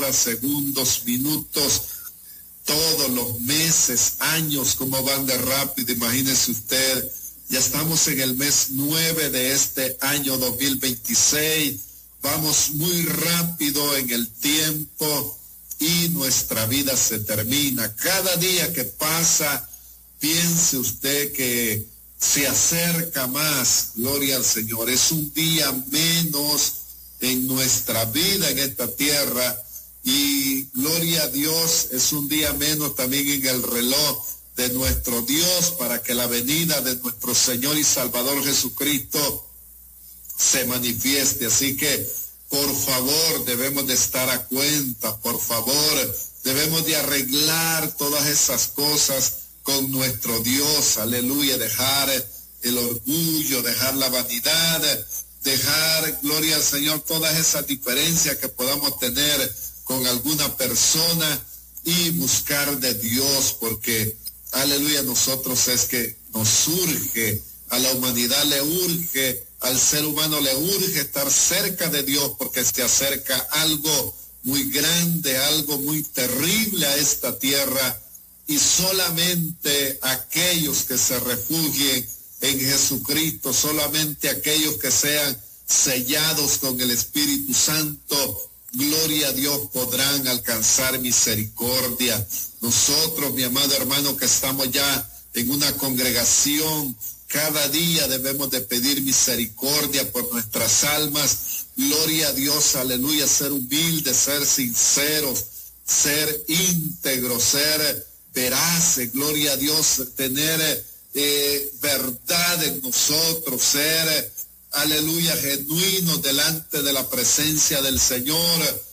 horas, segundos, minutos, todos los meses, años, cómo van de rápido. Imagínese usted, ya estamos en el mes 9 de este año 2026, vamos muy rápido en el tiempo y nuestra vida se termina. Cada día que pasa, piense usted que se acerca más, gloria al Señor, es un día menos en nuestra vida en esta tierra, y gloria a Dios, es un día menos también en el reloj de nuestro Dios para que la venida de nuestro Señor y Salvador Jesucristo se manifieste. Así que, por favor, debemos de estar a cuenta, por favor, debemos de arreglar todas esas cosas con nuestro Dios, aleluya, dejar el orgullo, dejar la vanidad, dejar, gloria al Señor, todas esas diferencias que podamos tener con alguna persona y buscar de Dios, porque, aleluya, nosotros es que nos urge, a la humanidad le urge, al ser humano le urge estar cerca de Dios, porque se acerca algo muy grande, algo muy terrible a esta tierra, y solamente aquellos que se refugien en Jesucristo, solamente aquellos que sean sellados con el Espíritu Santo, gloria a Dios, podrán alcanzar misericordia. Nosotros, mi amado hermano, que estamos ya en una congregación, cada día debemos de pedir misericordia por nuestras almas. Gloria a Dios, aleluya, ser humildes, ser sinceros, ser íntegros, ser veraces, gloria a Dios, tener verdad en nosotros, ser, aleluya, genuinos delante de la presencia del Señor,